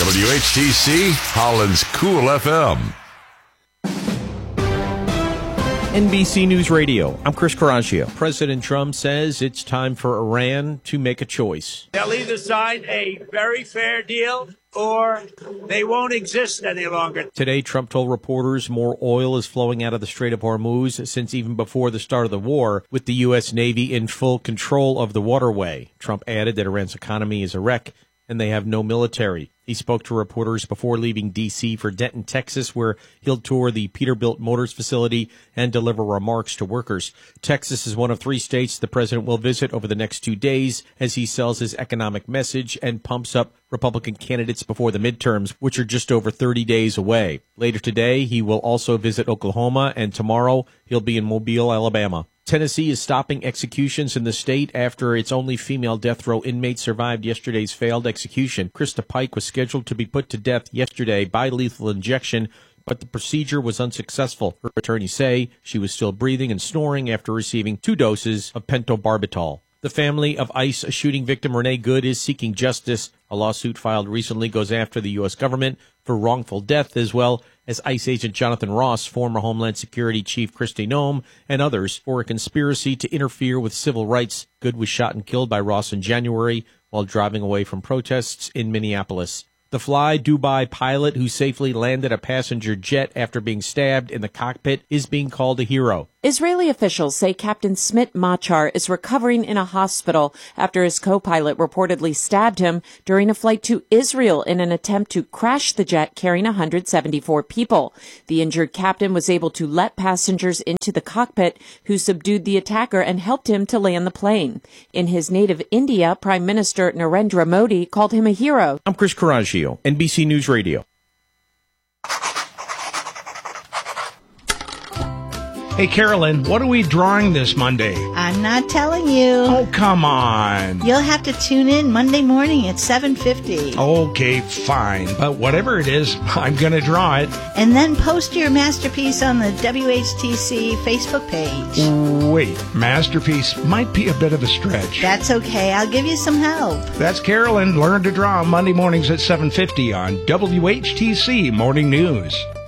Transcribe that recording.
WHTC, Holland's Cool FM. NBC News Radio. I'm Chris Caraccio. President Trump says it's time for Iran to make a choice. They'll either sign a very fair deal or they won't exist any longer. Today, Trump told reporters more oil is flowing out of the Strait of Hormuz since even before the start of the war, with the U.S. Navy in full control of the waterway. Trump added that Iran's economy is a wreck and they have no military. He spoke to reporters before leaving D.C. for Denton, Texas, where he'll tour the Peterbilt Motors facility and deliver remarks to workers. Texas is one of 3 states the president will visit over the next 2 days as he sells his economic message and pumps up Republican candidates before the midterms, which are just over 30 days away. Later today, he will also visit Oklahoma, and tomorrow he'll be in Mobile, Alabama. Tennessee is stopping executions in the state after its only female death row inmate survived yesterday's failed execution. Krista Pike was scheduled to be put to death yesterday by lethal injection, but the procedure was unsuccessful. Her attorneys say she was still breathing and snoring after receiving 2 doses of pentobarbital. The family of ICE shooting victim Renee Good is seeking justice. A lawsuit filed recently goes after the U.S. government for wrongful death, as well as ICE agent Jonathan Ross, former Homeland Security Chief Kristi Noem, and others for a conspiracy to interfere with civil rights. Good was shot and killed by Ross in January while driving away from protests in Minneapolis. The Fly Dubai pilot who safely landed a passenger jet after being stabbed in the cockpit is being called a hero. Israeli officials say Captain Smit Machar is recovering in a hospital after his co-pilot reportedly stabbed him during a flight to Israel in an attempt to crash the jet carrying 174 people. The injured captain was able to let passengers into the cockpit, who subdued the attacker and helped him to land the plane. In his native India, Prime Minister Narendra Modi called him a hero. I'm Chris Caraccio, NBC News Radio. Hey, Carolyn, what are we drawing this Monday? I'm not telling you. Oh, come on. You'll have to tune in Monday morning at 7:50. Okay, fine. But whatever it is, I'm going to draw it. And then post your masterpiece on the WHTC Facebook page. Wait, masterpiece might be a bit of a stretch. That's okay. I'll give you some help. That's Carolyn. Learn to draw Monday mornings at 7:50 on WHTC Morning News.